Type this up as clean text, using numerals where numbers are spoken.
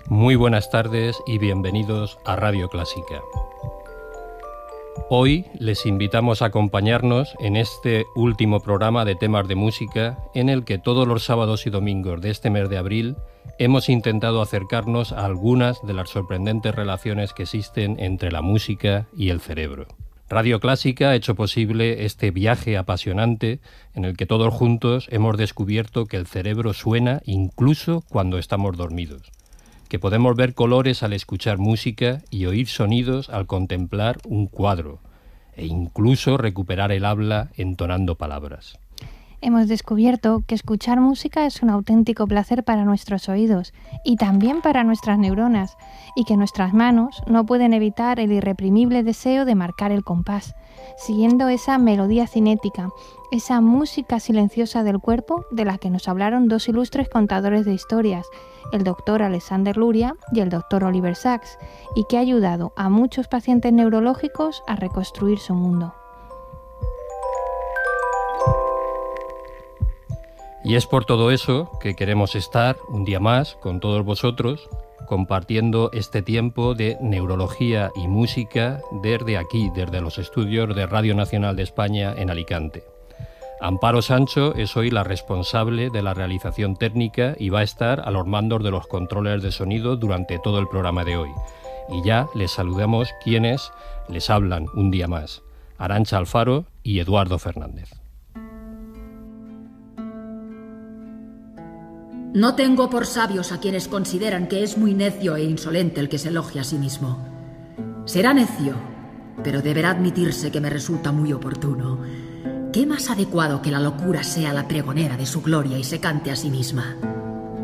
Muy buenas tardes y bienvenidos a Radio Clásica. Hoy les invitamos a acompañarnos en este último programa de temas de música en el que todos los sábados y domingos de este mes de abril hemos intentado acercarnos a algunas de las sorprendentes relaciones que existen entre la música y el cerebro. Radio Clásica ha hecho posible este viaje apasionante en el que todos juntos hemos descubierto que el cerebro suena incluso cuando estamos dormidos, que podemos ver colores al escuchar música y oír sonidos al contemplar un cuadro, e incluso recuperar el habla entonando palabras. Hemos descubierto que escuchar música es un auténtico placer para nuestros oídos y también para nuestras neuronas, y que nuestras manos no pueden evitar el irreprimible deseo de marcar el compás, siguiendo esa melodía cinética, esa música silenciosa del cuerpo de la que nos hablaron dos ilustres contadores de historias, el doctor Alexander Luria y el doctor Oliver Sacks, y que ha ayudado a muchos pacientes neurológicos a reconstruir su mundo. Y es por todo eso que queremos estar un día más con todos vosotros, compartiendo este tiempo de neurología y música desde aquí, desde los estudios de Radio Nacional de España en Alicante. Amparo Sancho es hoy la responsable de la realización técnica y va a estar a los mandos de los controles de sonido durante todo el programa de hoy. Y ya les saludamos quienes les hablan un día más: Arantxa Alfaro y Eduardo Fernández. No tengo por sabios a quienes consideran que es muy necio e insolente el que se elogia a sí mismo. Será necio, pero deberá admitirse que me resulta muy oportuno. ¿Qué más adecuado que la locura sea la pregonera de su gloria y se cante a sí misma?